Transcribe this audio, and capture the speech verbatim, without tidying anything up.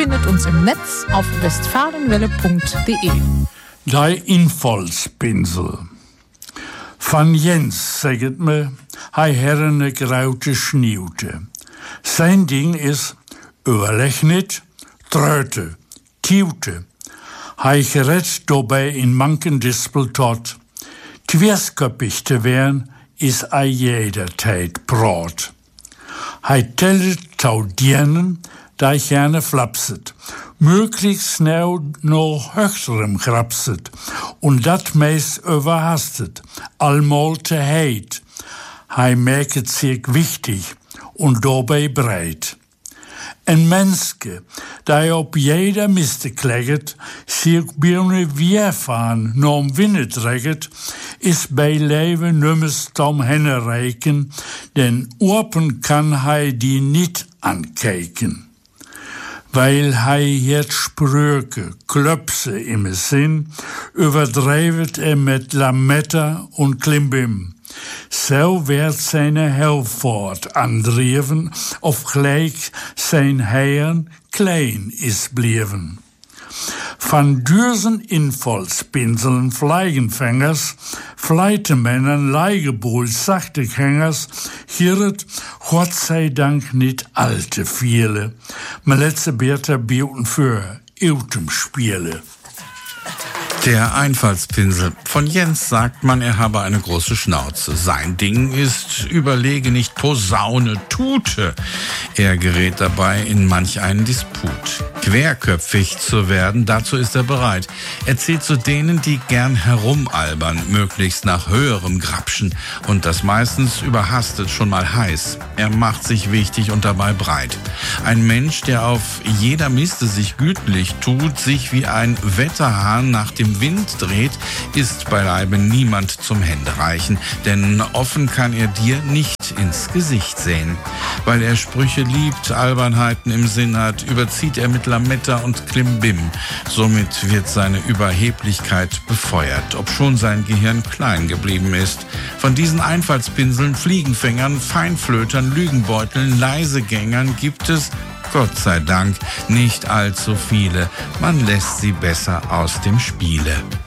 findet uns im Netz auf westfalenwelle punkt de. Die Infallspinsel. Van Jens sagt me, hij herrene graute schnieuwte. Zijn ding is overleg niet, treute, kieuwte. Hij gered daarbij in manken dispel tot. Tweersköppig te werden is a jeder tijd brood. Hij tellet taudienen, da gerne flapset. Möglichst snel noch höchsterem grapset. Und dat meist überhastet. Allmal te heit. Hij merket sich wichtig und dabei breit. Ein Menske, der op jeder Miste klegget, sich bierne weerfahren, norm Winne träget, ist bei Leben nümmers tom henne reiken, denn open kann hij die nicht ankijken. Weil hij het spreuke, klöpse im Sinn, überdrevet er mit Lametta und Klimbim. So werd seine Helfort andreven, of gleich sein Herrn klein is bleven. Van duizend Infallspinseln Fleigenfängers, Fleitemännern, Leigebohl, Sachtegängers, hieret, Gott sei Dank nicht alte viele, maar letzte Bertha bieten für Eutem Spiele. Der Einfallspinsel. Von Jens sagt man, er habe eine große Schnauze. Sein Ding ist, überlege nicht Posaune, Tute. Er gerät dabei in manch einen Disput. Querköpfig zu werden, dazu ist er bereit. Er zählt zu denen, die gern herumalbern, möglichst nach höherem Grapschen und das meistens überhastet schon mal heiß. Er macht sich wichtig und dabei breit. Ein Mensch, der auf jeder Miste sich gütlich tut, sich wie ein Wetterhahn nach dem Wind dreht, ist beileibe niemand zum Händereichen, denn offen kann er dir nicht ins Gesicht sehen. Weil er Sprüche liebt, Albernheiten im Sinn hat, überzieht er mit Lametta und Klimbim. Somit wird seine Überheblichkeit befeuert, obschon sein Gehirn klein geblieben ist. Von diesen Einfallspinseln, Fliegenfängern, Feinflötern, Lügenbeuteln, Leisegängern gibt es, Gott sei Dank, nicht allzu viele. Man lässt sie besser aus dem Spiele.